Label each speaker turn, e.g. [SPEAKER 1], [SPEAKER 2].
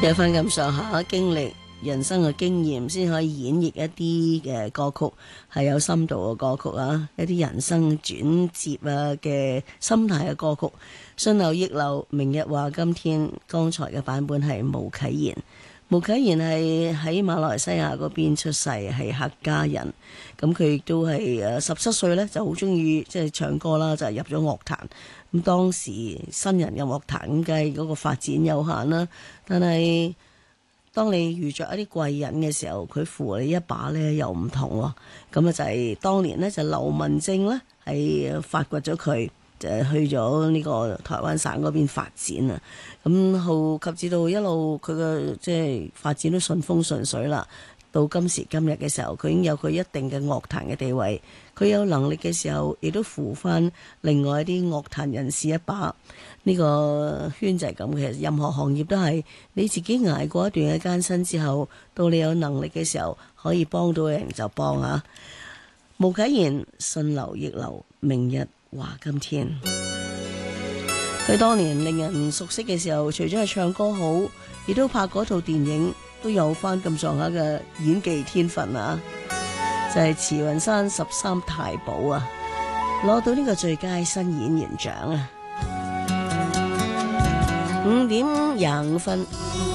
[SPEAKER 1] 有翻咁上下經歷、人生嘅經驗，先可以演繹一啲嘅歌曲，係有深度嘅歌曲啊！一啲人生轉折啊嘅心態嘅歌曲，順流逆流，明日話今天。剛才嘅版本係巫啟賢。巫啟賢係喺馬來西亞嗰邊出世，係客家人。咁佢亦都係17歲呢就好中意即係唱歌啦，就係入咗樂壇。咁當時新人嘅樂壇咁梗係嗰個發展有限啦，但係當你遇着一啲貴人嘅時候，佢扶你一把呢又唔同喎。咁啊就係當年呢，就劉文正呢係發掘咗佢。就去咗呢個台灣省嗰邊發展啊，咁後及至到一路佢嘅即係發展都順風順水啦。到今時今日嘅時候，佢已經有佢一定嘅樂壇嘅地位。佢有能力嘅時候，亦都扶翻另外一啲樂壇人士一把。呢個圈就係咁，其實任何行業都係你自己捱過一段嘅艱辛之後，到你有能力嘅時候，可以幫到人就幫啊。巫啟賢順流逆流，明日話今天。佢當年令人熟悉嘅時候，除咗係唱歌好，亦都拍嗰套電影，都有翻咁上下嘅演技天分啊！就係慈雲山13太保啊，攞到呢個最佳新演員獎啊！5點25分。